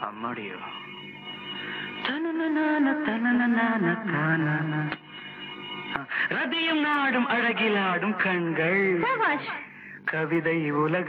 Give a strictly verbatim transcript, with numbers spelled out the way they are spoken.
அம்மாடியோ தனனனான தனனனான தானான. ரதியும் நாடும் அழகிலாடும் கண்கள் சபாஷ். கவிதை உலக